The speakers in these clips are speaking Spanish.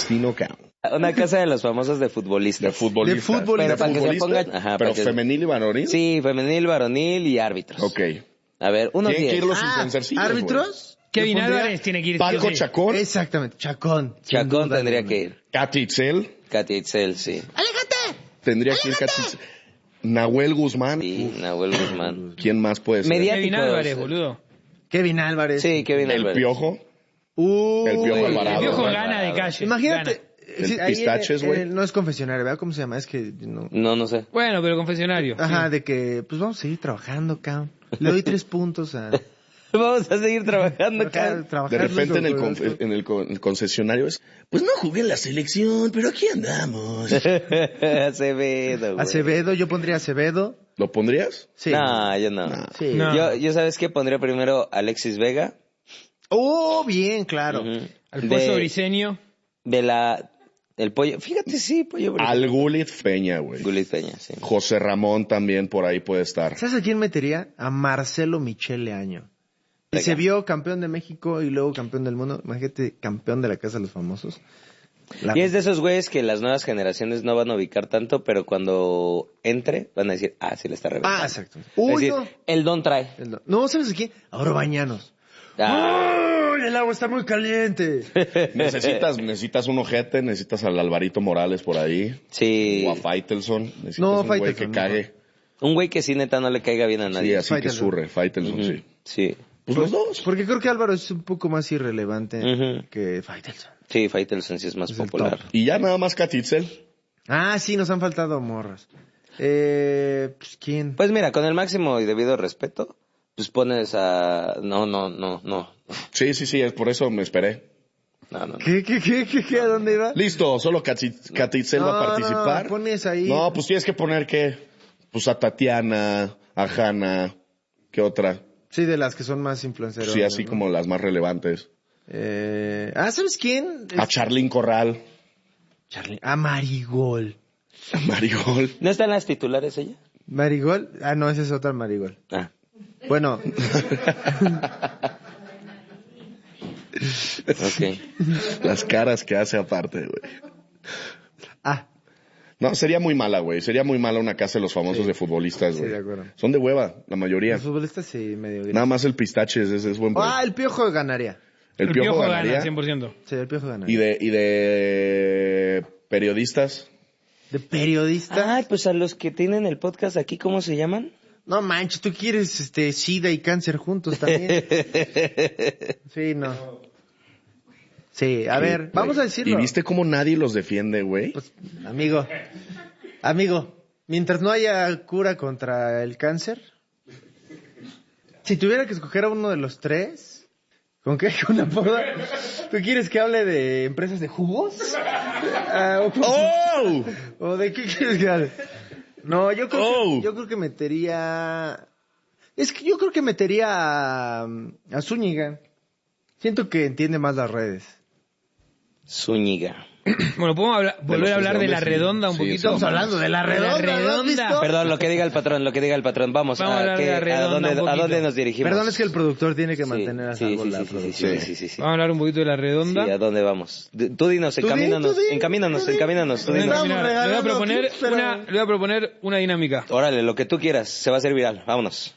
destino, cabrón. Una casa de los famosos de futbolistas. De futbolistas. Pero para que se pongan... Ajá, pero para que... femenil y varonil. Sí, femenil, varonil y árbitros. Ok. A ver, unos Tienen que 10. ir los influencercillos, ¿árbitros? Kevin Yo pondría Álvarez tiene que ir. Paco sí. Chacón. Exactamente, Chacón. sin Chacón duda tendría alguna. que ir. Katy Itzel. Katy Itzel, sí. Tendría que ir Katy Itzel. Nahuel Guzmán. Sí, Nahuel Guzmán. ¿Quién más puede ser? Mediáticos. Kevin Álvarez, boludo. Kevin Álvarez. Sí, Kevin El Álvarez. Piojo. El Piojo Alvarado. El Piojo güey. gana de calle. Imagínate. El ahí Pistaches, güey. no es confesionario, ¿verdad? ¿Cómo se llama? Es que no. No sé. Bueno, pero confesionario. Ajá, sí. de que, pues vamos a seguir trabajando, cabrón. Le doy 3 puntos a... Vamos a seguir trabajando, cara. De repente en el concesionario es, pues no jugué en la selección, pero aquí andamos. Acevedo, güey. Acevedo, yo pondría Acevedo. ¿Lo pondrías? Sí. No, yo no. Sí. No. Yo ¿sabes qué? Pondría primero Alexis Vega. Oh, bien, claro. Ujú. Alfonso Briseño. El pollo. Fíjate, sí, pollo Briseño. Al Gullit Peña, güey. Gullit Peña, sí. José Ramón también por ahí puede estar. ¿Sabes a quién metería? A Marcelo Michele Año. Y Venga. se vio campeón de México y luego campeón del mundo. Imagínate, campeón de la Casa de los Famosos. Y es de esos güeyes que las nuevas generaciones no van a ubicar tanto, pero cuando entre van a decir, sí le está reventando. Ah, exacto. Es Uy, decir, no. el don trae. No, ¿sabes a quién? Ahora Bañanos. ¡Uy, el agua está muy caliente! Necesitas un ojete, necesitas al Alvarito Morales por ahí. Sí. O a Faitelson. Necesitas No, un güey Faitelson, que no. cague. Un güey que sí neta no le caiga bien a Sí, nadie. así que Faitelson. surre. Faitelson, Ujú. sí. Sí. Pues los dos. Porque creo que Álvaro es un poco más irrelevante Ujú. que Faitelson. Sí, Faitelson sí es más Es el popular. top. Y ya nada más Katy Itzel. Ah, sí, nos han faltado morras. Pues, ¿quién? Pues mira, con el máximo y debido respeto, pues pones a... No. Sí, es por eso me esperé. No. ¿Qué? ¿A dónde iba? Listo, solo Katy Itzel va a participar. No, pones ahí. No, pues tienes que poner ¿qué? Pues a Tatiana, a Hanna, ¿qué otra? Sí, de las que son más influenceras. Sí, así como las más relevantes. ¿Sabes quién? A Charlín Corral, Charlie. A Marigol. a Marigol. ¿No están las titulares ella? ¿Marigol? Ah, no, esa es otra Marigol. Ah. Bueno, Ok. Las caras que hace aparte, güey. No, sería muy mala, güey. Sería muy mala una casa de los famosos de futbolistas, sí, güey. de acuerdo. Son de hueva, la mayoría. los futbolistas sí, medio bien. Nada más el Pistaches, es buen güey. El Piojo ganaría. El Piojo ganaría. gana 100%. Sí, el Piojo ganaría. Y de periodistas. ¿De periodista? Ay, pues a los que tienen el podcast aquí, ¿cómo se llaman? No manches, tú quieres SIDA y cáncer juntos también. Sí, no. Sí, a ver, vamos a decirlo. ¿Y viste cómo nadie los defiende, güey? Pues, amigo, mientras no haya cura contra el cáncer, si tuviera que escoger a uno de los tres, ¿con qué? ¿Con una poda? ¿Tú quieres que hable de empresas de jugos? ¡Oh! ¿O de qué quieres que hable? No, yo creo que metería... Es que yo creo que metería a Zúñiga. Siento que entiende más las redes. Zúñiga. Bueno, ¿podemos volver a hablar de la redonda un Sí, poquito? estamos hablando de la redonda, ¿no has redonda. visto? Perdón, lo que diga el patrón. Vamos Vamos a hablar de la redonda un ¿a poquito. dónde nos dirigimos? Perdón, es que el productor tiene que mantener a salvo la sí, producción. sí. Vamos a hablar un poquito de la redonda. Sí, ¿a dónde vamos? Tú dinos, encamínanos. Tú dinos. Estamos Mira, le regalando voy a proponer una dinámica. Órale, lo que tú quieras, se va a hacer viral. Vámonos,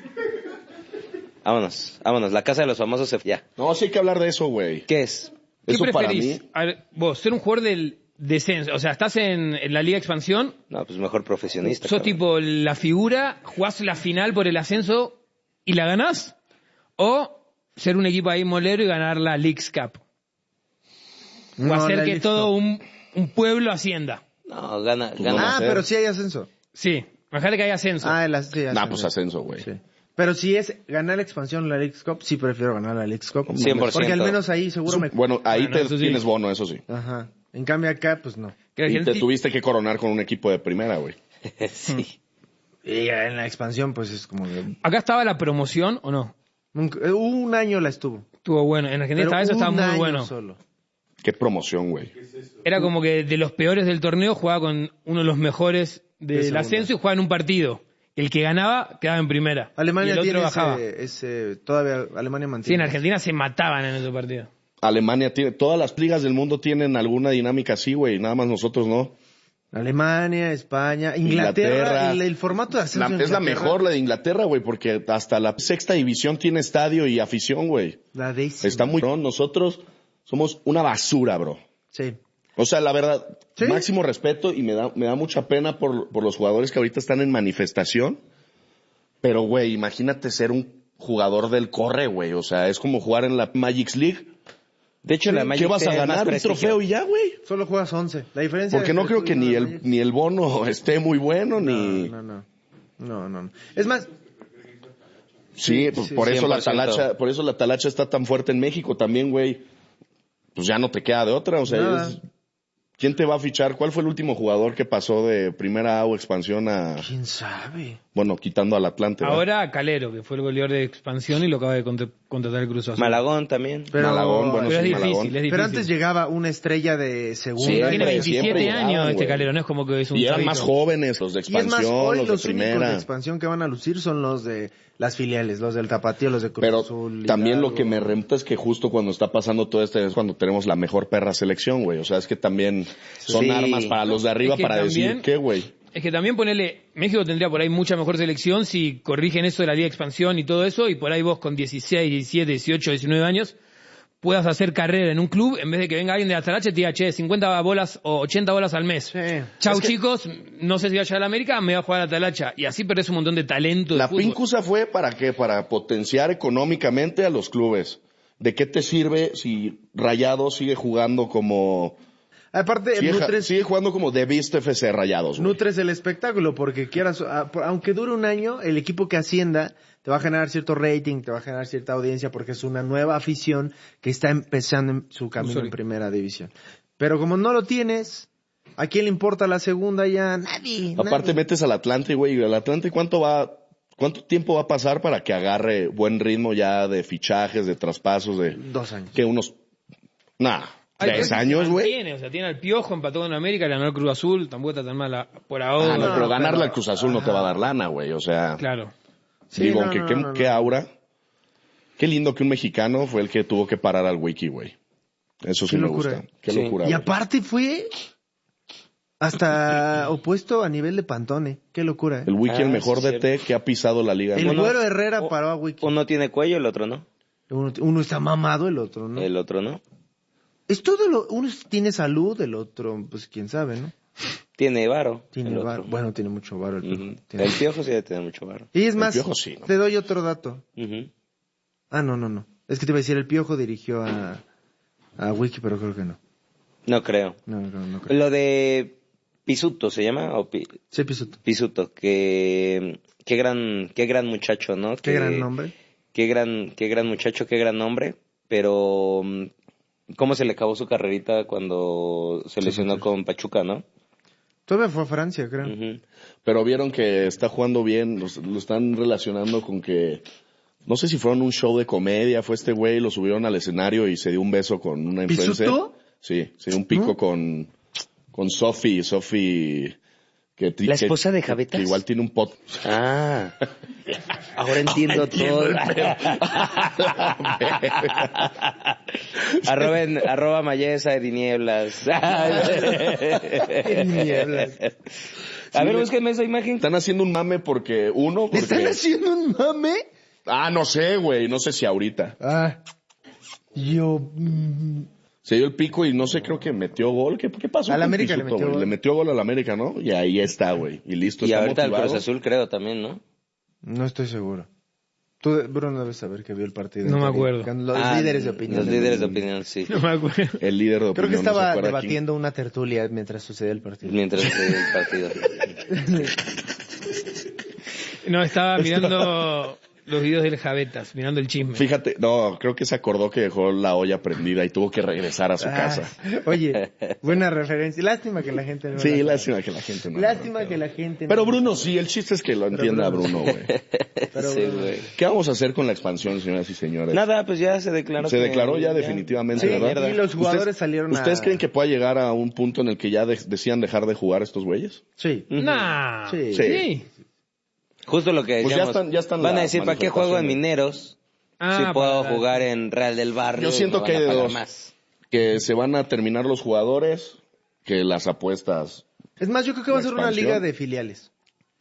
la casa de los famosos ya. No, sí hay que hablar de eso, güey. ¿Qué es? ¿Qué Eso para preferís? mí... A ver, vos, ser un jugador del descenso, o sea, estás en la Liga Expansión, No, pues mejor profesionista. sos cabrón. tipo la figura, jugás la final por el ascenso y la ganás, o ser un equipo ahí molero y ganar la Leagues Cup. O No, hacer la que Leagues todo Cup. un pueblo ascienda. No, gana. Pero sí hay ascenso. Sí, imagínate que hay ascenso. Sí, Nah, pues ascenso, güey. Sí. Pero si es ganar la expansión, la Leagues Cup, sí prefiero ganar la Leagues Cup. 100%. Porque al menos ahí seguro me... Bueno, ahí Bueno, eso sí. tienes bono, eso sí. Ajá. En cambio acá, pues no. Que la Y gente- te tuviste que coronar con un equipo de primera, güey. Sí. Y en la expansión, pues es como de... ¿Acá estaba la promoción o no? Un año la estuvo. Estuvo bueno. En Argentina Pero estaba eso, estaba un muy año bueno. solo. Qué promoción, güey. Era como que de los peores del torneo jugaba con uno de los mejores De del segunda. ascenso y jugaba en un partido. El que ganaba quedaba en primera. Alemania y el otro tiene bajaba. todavía Alemania Sí, mantiene. en Argentina se mataban en ese partido. Alemania tiene, todas las ligas del mundo tienen alguna dinámica así, güey, nada más nosotros no. Alemania, España, Inglaterra. El formato de ascenso es la mejor, la de Inglaterra, güey, porque hasta la 6ª división tiene estadio y afición, güey. La décima. Está muy... Nosotros somos una basura, bro. Sí. O sea, la verdad, ¿Sí? Máximo respeto y me da mucha pena por los jugadores que ahorita están en manifestación. Pero, güey, imagínate ser un jugador del corre, güey. O sea, es como jugar en la Magic League. De hecho, la Magic ¿Qué vas a ganar? ¿Un trofeo y ya, güey? Solo juegas 11. La diferencia porque no creo que ni el bono esté muy bueno, ni... No. Es más... Sí, pues por eso 100%. por eso la talacha está tan fuerte en México también, güey. Pues ya no te queda de otra, o sea, ¿quién te va a fichar? ¿Cuál fue el último jugador que pasó de primera A o expansión a... ¿Quién sabe? Bueno, quitando al Atlante. Ahora Calero, que fue el goleador de expansión y lo acaba de contratar el Cruz Azul. Malagón también. Malagón, bueno, pero sí, es difícil. Pero antes llegaba una estrella de segunda. Tiene 27 años este güey. Calero, no es como que es un Y eran chavito. más jóvenes, los de Y es expansión, más, hoy los de los únicos primera. de expansión que van a lucir son los de las filiales, los del Tapatío, los de Cruz Pero Azul. también Hidalgo. lo que me remonta es que justo cuando está pasando todo esto es cuando tenemos la mejor perra selección, güey. O sea, es que también son Sí. armas para los de arriba Es que para también- decir qué, güey. Es que también ponerle, México tendría por ahí mucha mejor selección si corrigen eso de la Liga de Expansión y todo eso, y por ahí vos con 16, 17, 18, 19 años puedas hacer carrera en un club en vez de que venga alguien de la talacha y te diga, che, 50 bolas o 80 bolas al mes. Sí. Chau, Es que- chicos, no sé si vaya a la América, me voy a jugar a la talacha. Y así perdés un montón de talento de La fútbol. pincusa fue ¿para qué? Para potenciar económicamente a los clubes. ¿De qué te sirve si Rayados sigue jugando como... Aparte, Sigue jugando como The Beast FC Rayados, güey? nutres el espectáculo, porque quieras, aunque dure un año, el equipo que ascienda te va a generar cierto rating, te va a generar cierta audiencia, porque es una nueva afición que está empezando en su camino en primera división. Pero como no lo tienes, ¿a quién le importa la segunda ya? Nadie. Aparte metes al Atlante, güey. ¿Y el Atlante cuánto tiempo va a pasar para que agarre buen ritmo ya de fichajes, de traspasos, de... 2 años. Que unos... Nah, Hay 3 veces años, que güey. mantiene, o sea, tiene al Piojo, empató con América, le ganó el Cruz Azul, tampoco está tan mala por ahora. Ah, no, pero ganarle al Cruz Azul no te va a dar lana, güey. O sea, Claro. Sí, digo, no, aunque no, qué aura. Qué lindo que un mexicano fue el que tuvo que parar al Wiki, güey. Eso sí Qué me locura. gusta. Qué Sí. locura, Y güey. aparte fue hasta opuesto a nivel de Pantone. Qué locura, ¿eh? El Wiki, el Ah, mejor sí, DT que ha pisado la liga. El ¿no? Güero Herrera paró a Wiki. Uno tiene cuello, el otro no. Uno está mamado, el otro, ¿no? El otro no. Es todo uno tiene salud, el otro, pues quién sabe, ¿no? Tiene varo. Tiene el otro. varo. Bueno, tiene mucho varo el Piojo. Ujú. Tiene- El Piojo sí debe tener mucho varo. Y es más, Piojo sí, ¿no? te doy otro dato. Ujú. Ah, no. Es que te iba a decir, el Piojo dirigió a Wiki, pero creo que no. No creo. No creo. Lo de Pisuto se llama, o Sí, Pisuto. Pisuto, que qué gran muchacho, ¿no? Qué gran nombre. Qué gran muchacho, qué gran nombre, pero cómo se le acabó su carrerita cuando se lesionó con Pachuca, ¿no? Todavía fue a Francia, creo. Ujú. Pero vieron que está jugando bien. Lo están relacionando con que... No sé si fueron un show de comedia. Fue este güey, lo subieron al escenario y se dio un beso con una influencer. ¿Pisuto? Sí, se dio un pico con Sofi. Sofi... ¿La esposa de Javetas? Que igual tiene un pot. Ah, ahora entiendo todo. arroba Mayesa de Nieblas. Nieblas. A ver, búsquenme esa imagen. Están haciendo un mame porque... ¿Le están haciendo un mame? Ah, no sé, güey. No sé si ahorita. Ah, yo... Se dio el pico y no sé, creo que metió gol. ¿Qué pasó? Al con América le Pisuto, metió güey? gol. Le metió gol al América, ¿no? Y ahí está, güey. Y listo, Y está ahorita el motivado. Cruz Azul creo también, ¿no? No estoy seguro. Tú, Bruno, debes saber que vio el partido. No me acuerdo. Los líderes de opinión. Los líderes de opinión, sí. No me acuerdo. El líder de opinión. Creo que no se estaba acuerda debatiendo una tertulia mientras sucedía el partido. Mientras el partido. No, estaba mirando los videos del Javetas, mirando el chisme. Fíjate, no, creo que se acordó que dejó la olla prendida y tuvo que regresar a su casa. Oye, buena referencia. Lástima que la gente no Sí, la- lástima que la gente no. Lástima que la gente no- Pero Bruno sí, el chiste es que lo entienda Bruno. Bruno, güey. Pero Sí, bueno. güey. ¿Qué vamos a hacer con la expansión, señoras y señores? Nada, pues ya se declaró. Se declaró ya definitivamente, Sí, ¿verdad? y los jugadores salieron a... ¿Ustedes creen que pueda llegar a un punto en el que ya decían dejar de jugar estos güeyes? Sí. Nah. Sí. Sí. Justo lo que Pues ya decíamos. están Van a las decir, ¿para qué juego en Mineros? Sí puedo jugar en Real del Barrio. Yo siento que hay de dos. Más. Que se van a terminar los jugadores, que las apuestas. Es más, yo creo que va a ser una liga de filiales.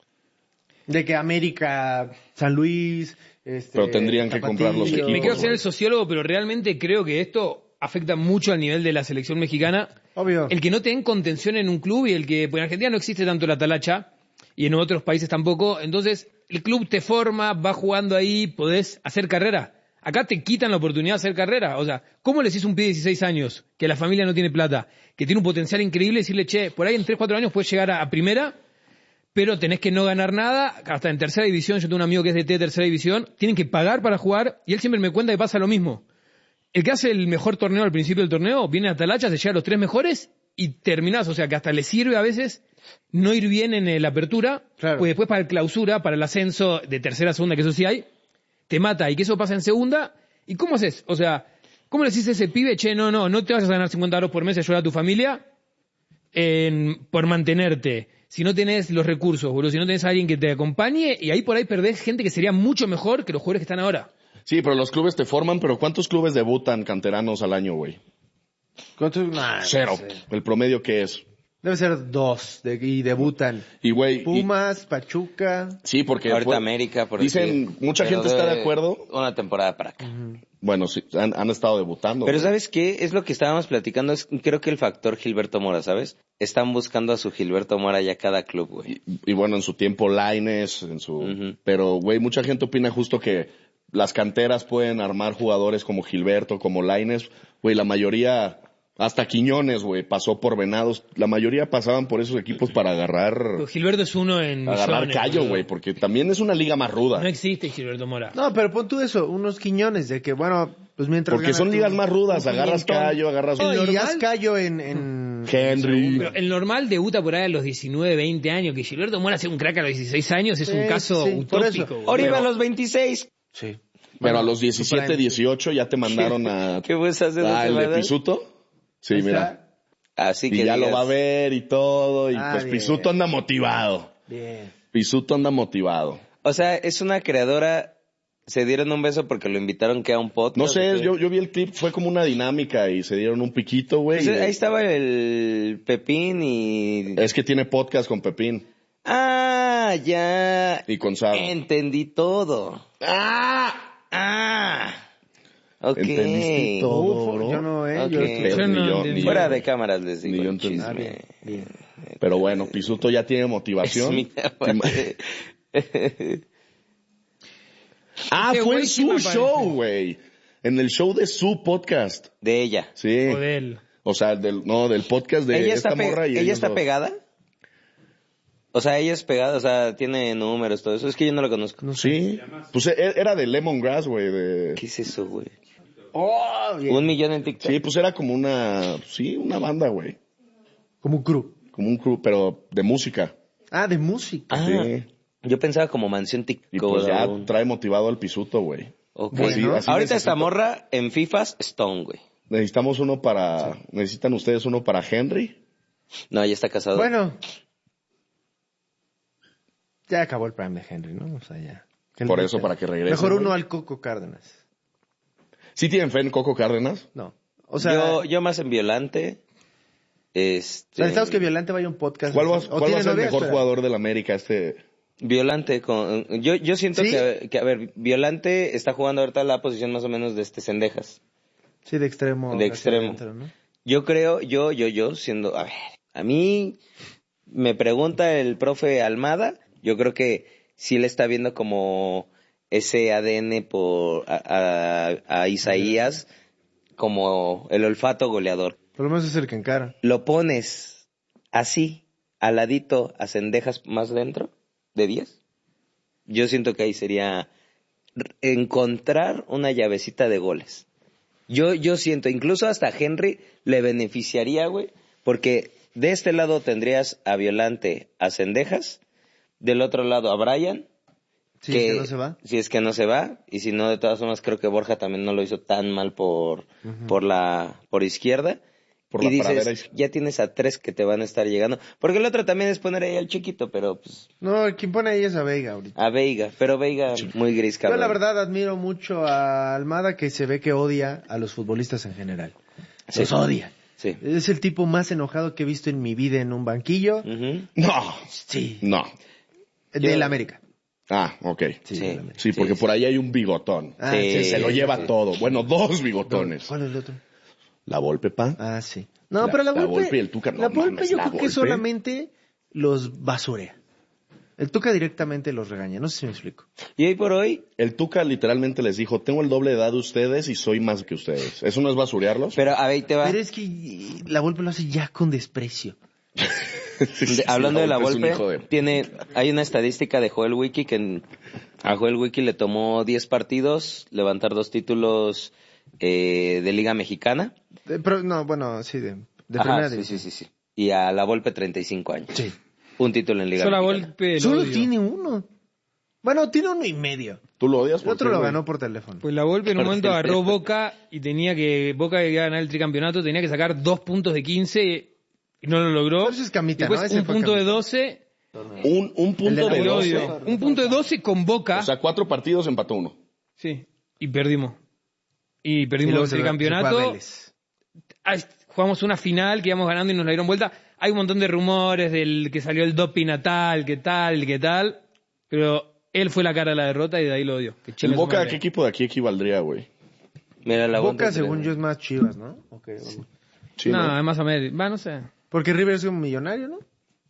De que América, San Luis, pero tendrían que comprar los equipos. Me quiero ser el sociólogo, pero realmente creo que esto afecta mucho al nivel de la selección mexicana. Obvio. El que no te den contención en un club y el que, pues en Argentina no existe tanto la talacha y en otros países tampoco. Entonces, el club te forma, va jugando ahí, podés hacer carrera. Acá te quitan la oportunidad de hacer carrera. O sea, ¿cómo le decís a un pibe de 16 años que la familia no tiene plata, que tiene un potencial increíble, y decirle, che, por ahí en 3, 4 años puedes llegar a primera, pero tenés que no ganar nada, hasta en tercera división? Yo tengo un amigo que es de tercera división, tienen que pagar para jugar, y él siempre me cuenta que pasa lo mismo. El que hace el mejor torneo al principio del torneo, viene a talacha, se llega a los 3 mejores, y terminás, o sea, que hasta le sirve a veces no ir bien en la apertura, claro. Pues después para el clausura, para el ascenso de tercera a segunda, que eso sí hay, te mata, y que eso pasa en segunda, ¿y cómo haces? O sea, ¿cómo le decís a ese pibe, che, no te vas a ganar 50 euros por mes y ayudar a tu familia por mantenerte? Si no tenés los recursos, boludo, si no tenés a alguien que te acompañe, y ahí por ahí perdés gente que sería mucho mejor que los jugadores que están ahora. Sí, pero los clubes te forman, pero ¿cuántos clubes debutan canteranos al año, güey? ¿Cuántos? Nah, 0. no sé. ¿El promedio qué es? Debe ser 2 y debutan. Y güey, Pumas, Pachuca. sí, porque Ahorita América, por dicen, decir, mucha pero gente está de acuerdo. Una temporada para acá. Bueno, sí, han estado debutando. Pero güey. ¿sabes qué? Es lo que estábamos platicando. Creo que el factor Gilberto Mora, ¿sabes? Están buscando a su Gilberto Mora ya cada club, güey. Y bueno, en su tiempo Lainez, pero güey, mucha gente opina justo que las canteras pueden armar jugadores como Gilberto, como Lainez. Güey, la mayoría, hasta Quiñones, güey, pasó por Venados. La mayoría pasaban por esos equipos para Pero Gilberto es uno en agarrar millones, callo, boludo. güey, porque también es una liga más ruda. No existe Gilberto Mora. No, pero pon tú eso, unos Quiñones, de que, bueno, pues mientras Porque ganas son tu- ligas más rudas, un agarras quinientón. callo, agarras... No, y haz callo en Henry. Pero el normal debuta por ahí a los 19, 20 años. Que Gilberto Mora sea un crack a los 16 años es un caso sí, por eso. utópico. boludo. Oribe a los 26. Sí. Pero Bueno, a los 17, Prime. 18 ya te mandaron a... ¿Qué pues hace 2 el de semanas? Pisuto. Sí, Ahí mira. está. Así Y que ya digas, lo va a ver y todo. Y pues bien. Pisuto anda motivado. Bien. Pisuto anda motivado. O sea, es una creadora. Se dieron un beso porque lo invitaron que a un podcast. No sé, ¿o qué? yo vi el clip, fue como una dinámica y se dieron un piquito, güey. Pues ahí estaba el Pepín y... Es que tiene podcast con Pepín Ah, ya. y con Sara. Entendí todo. ¡Ah! Ok. Entendiste todo, Uf, bro. yo no, Ok. yo Pero Yo no ni yo, entendí. ni yo. Fuera de cámaras les digo. Ni yo el entendí. chisme. bien. Pero bueno, Pisuto ya tiene motivación. Mira, Ah, Este fue güey en sí me su parece. show, güey. En el show de su podcast. de ella. Sí. O de él. O sea, del podcast de ¿Ella esta está, morra y ¿ella ellos está dos. pegada? O sea, ella es pegada, o sea, tiene números, todo eso. Es que yo no lo conozco. Sí. Pues era de Lemongrass, güey. ¿Qué es eso, güey? Oh, bien. 1 millón en TikTok. Sí, pues era como una banda, güey. Como un crew. Como un crew, pero de música. Ah, de música. Ah, Sí. yo pensaba como mansión TikTok. Y pues ya aún. trae motivado al Pisuto, güey. Ok. Bueno. Así Ahorita esta necesito- morra en FIFAs Stone, güey. Necesitamos uno necesitan ustedes uno para Henry. No, ella está casada. Bueno. Ya acabó el prime de Henry, ¿no? O sea, ya. Por eso, para que regrese. Mejor uno güey. al Coco Cárdenas. ¿Sí tienen fe en Coco Cárdenas? No. O sea, yo más en Violante. necesitamos que Violante vaya a un podcast. ¿Cuál va ¿O a tiene ser el novia? mejor Espera. jugador del América Violante con... Yo siento ¿Sí? que, a ver, Violante está jugando ahorita la posición más o menos de Cendejas. Sí, de extremo. De hacia extremo. adentro, ¿no? Yo creo, yo siendo... A ver, a mí me pregunta el profe Almada, yo creo que sí le está viendo como ese ADN a Isaías como el olfato goleador. Por lo menos es el que encara. Lo pones así, al ladito, a Cendejas más dentro, de 10. Yo siento que ahí sería encontrar una llavecita de goles. Yo siento, incluso hasta Henry le beneficiaría, güey, porque de este lado tendrías a Violante, a Cendejas, del otro lado a Brian. Sí, que no se va. Si es que no se va, y si no, de todas formas, creo que Borja también no lo hizo tan mal por izquierda. por y la dices, paradera. ya tienes a 3 que te van a estar llegando. Porque el otro también es poner ahí al chiquito, pero pues... No, quien pone ahí es a Veiga ahorita. A Veiga, pero Veiga muy gris, Yo cabrón. la verdad admiro mucho a Almada, que se ve que odia a los futbolistas en general. Sí. Los odia. Sí. Es el tipo más enojado que he visto en mi vida en un banquillo. Ujú. No. Sí. No. Del América. Ah, ok. Sí. del América. Sí, porque por ahí hay un bigotón. Ah, Sí. Se lo lleva todo. Bueno, 2 bigotones. ¿Cuál es el otro? La Volpe, pa. Ah, sí. No, pero la Volpe y el Tuca, no la Volpe mames, yo la creo que Volpe. solamente los basurea. El Tuca directamente los regaña. No sé si me explico. Y hoy por hoy, El Tuca literalmente les dijo, tengo el doble de edad de ustedes y soy más que ustedes. ¿Eso no es basurearlos? pero a ver, ahí te va. Pero es que la Volpe lo hace ya con desprecio. Hablando de la Volpe es un hijo Volpe, hay una estadística de Joel Wiki que a Joel Wiki le tomó 10 partidos levantar 2 títulos de Liga Mexicana. Pero, no, bueno, sí, de Ajá, primera sí, división. sí. Y a la Volpe 35 años. Sí. Un título en Liga Solo Mexicana. golpe. lo Solo odio. tiene uno. Bueno, tiene 1.5. ¿Tú lo odias? El ¿Por otro qué, lo güey? ganó por teléfono. Pues la Volpe en un momento agarró Boca y Boca iba a ganar el tricampeonato, tenía que sacar 2 puntos de 15 y no lo logró. Pero eso es Camita, Después ¿no? Ese un fue punto de Camita. 12, Un punto El de la de lo 12. odio. Un punto de 12 con Boca. O sea, 4 partidos empató 1. Sí, y perdimos. Y Y perdimos luego el se fue a tricampeonato. Vélez. Jugamos una final que íbamos ganando y nos la dieron vuelta. Hay un montón de rumores del que salió el doping natal, que tal. Pero él fue la cara de la derrota y de ahí lo odio. Que ¿El chingue su Boca a madre. qué equipo de aquí equivaldría, güey? Mira, la Boca, Volpe, según yo, es más Chivas, ¿no? Okay. Sí, No, ¿no? es más América. Va, no sé. Porque River es un millonario, ¿no?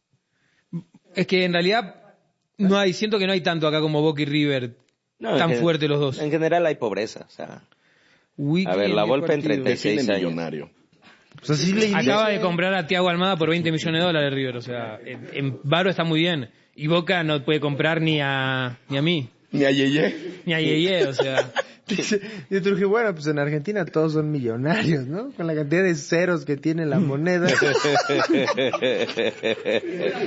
Es que en realidad siento que no hay tanto acá como Boca y River No, tan en- fuertes los dos. En general hay pobreza, o sea. Wiki A ver, la en 10 Volpe en partidos. 36 Define años. millonario. Pues así le Acaba de comprar a Thiago Almada por 20 millones de dólares River, o sea, en varo está muy bien. Y Boca no puede comprar ni a mí, Ni a Yeye. ni a Yeye, o sea. Yo te dije, bueno, pues en Argentina todos son millonarios, ¿no? Con la cantidad de ceros que tiene la moneda.